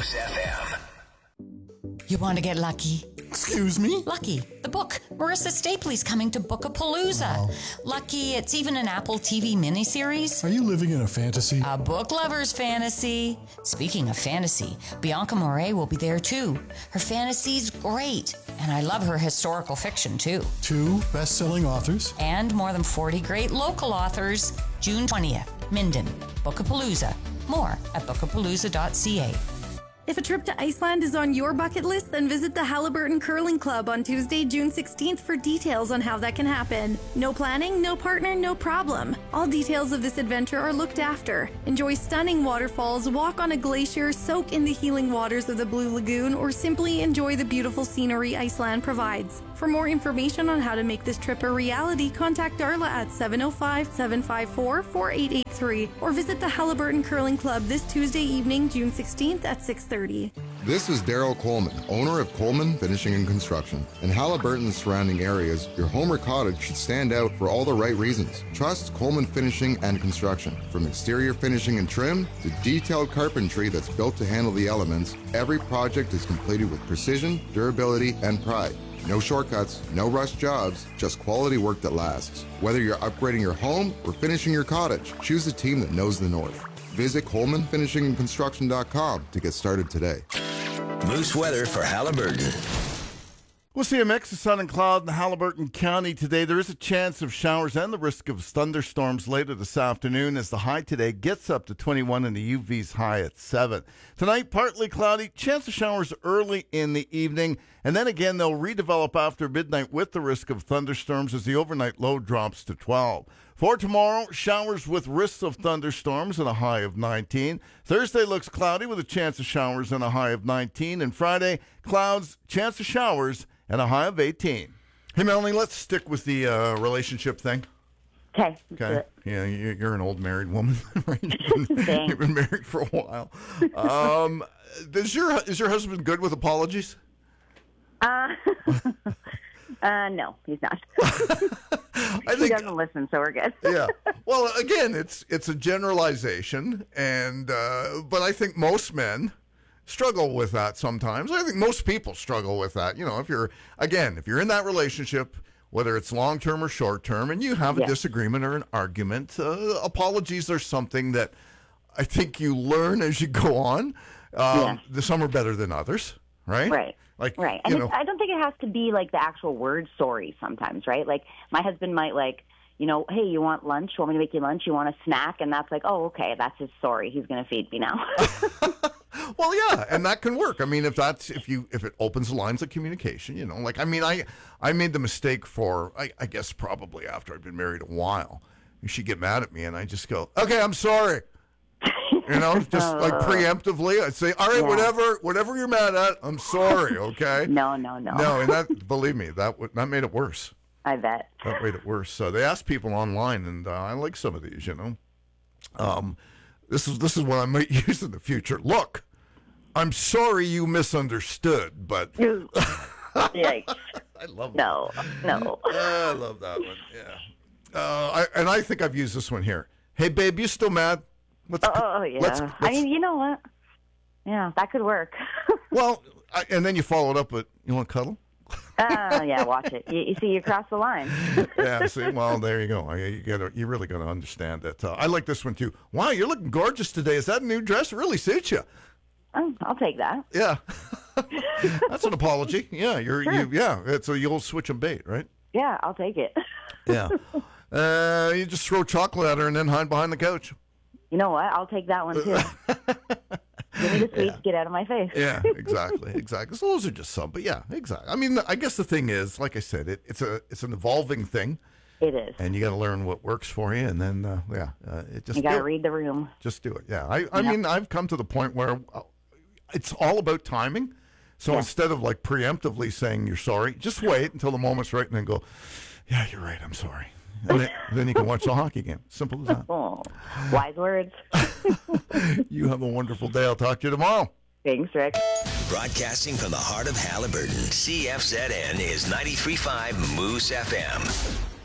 Moose FM. You want to get lucky? Excuse me? Lucky. The book. Marissa Stapley's coming to Bookapalooza. Wow. Lucky, it's even an Apple TV miniseries. Are you living in a fantasy? A book lover's fantasy. Speaking of fantasy, Bianca Moret will be there too. Her fantasy's great, and I love her historical fiction too. 2 best-selling authors. And more than 40 great local authors. June 20th, Minden, Bookapalooza. More at bookapalooza.ca. If a trip to Iceland is on your bucket list, then visit the Halliburton Curling Club on Tuesday, June 16th for details on how that can happen. No planning, no partner, no problem. All details of this adventure are looked after. Enjoy stunning waterfalls, walk on a glacier, soak in the healing waters of the Blue Lagoon, or simply enjoy the beautiful scenery Iceland provides. For more information on how to make this trip a reality, contact Darla at 705-754-4883 or visit the Halliburton Curling Club this Tuesday evening, June 16th at 6:30. This is Daryl Coleman, owner of Coleman Finishing and Construction. In Halliburton and surrounding areas, your home or cottage should stand out for all the right reasons. Trust Coleman Finishing and Construction. From exterior finishing and trim to detailed carpentry that's built to handle the elements, every project is completed with precision, durability, and pride. No shortcuts, no rush jobs, just quality work that lasts. Whether you're upgrading your home or finishing your cottage, choose a team that knows the North. Visit ColemanFinishingandConstruction.com to get started today. Moose weather for Halliburton. We'll see a mix of sun and cloud in Halliburton County today. There is a chance of showers and the risk of thunderstorms later this afternoon as the high today gets up to 21 and the UV's high at 7. Tonight, partly cloudy, chance of showers early in the evening, and then again they'll redevelop after midnight with the risk of thunderstorms as the overnight low drops to 12. For tomorrow, showers with risks of thunderstorms and a high of 19. Thursday looks cloudy with a chance of showers and a high of 19. And Friday, clouds, chance of showers, and a high of 18. Hey, Melanie, let's stick with the relationship thing. Okay. Yeah, you're an old married woman, right? You've been married for a while. Is your husband good with apologies? No, he's not. He doesn't listen, so we're good. Yeah. Well, again, it's a generalization, and but I think most men struggle with that sometimes. I think most people struggle with that. You know, if you're in that relationship, whether it's long-term or short-term, and you have a disagreement or an argument, apologies are something that I think you learn as you go on. Some are better than others, right? Right. Right. And I don't think it has to be like the actual word sorry sometimes, right? Like my husband might hey, you want lunch? You want me to make you lunch? You want a snack? And that's like, oh, okay, that's his sorry. He's going to feed me now. Well, yeah, and that can work. I mean, if it opens the lines of communication, I made the mistake I guess probably after I'd been married a while. She'd get mad at me, and I just go, okay, I'm sorry. Just like preemptively, I'd say, all right, whatever you're mad at, I'm sorry, okay? No. No, and that, believe me, that made it worse. I bet. That made it worse. So they asked people online, and I like some of these, This is what I might use in the future. Look, I'm sorry you misunderstood, but... Yikes. I love that. No. I love that one, yeah. I think I've used this one here. Hey, babe, you still mad? Yeah. I mean, you know what? Yeah, that could work. Well, and then you follow it up with, you want to cuddle? Yeah, watch it. You see, you cross the line. Yeah, see, well, there you go. You really got to understand that. I like this one, too. Wow, you're looking gorgeous today. Is that a new dress? It really suits you. Oh, I'll take that. Yeah. That's an apology. Yeah, it's a old switch and bait, right? Yeah, I'll take it. Yeah. You just throw chocolate at her and then hide behind the couch. You know what? I'll take that one, too. Give me the sweets, get out of my face. Yeah, exactly. So those are just some, but yeah, exactly. I mean, I guess the thing is, like I said, it's an evolving thing. It is. And you got to learn what works for you, and then, you got to read the room. Just do it, yeah. I mean, I've come to the point where it's all about timing. So instead of like preemptively saying you're sorry, just wait until the moment's right and then go, yeah, you're right, I'm sorry. And then you can watch the hockey game. Simple as that. Oh, wise words. You have a wonderful day. I'll talk to you tomorrow. Thanks, Rick. Broadcasting from the heart of Halliburton, CFZN is 93.5 Moose FM.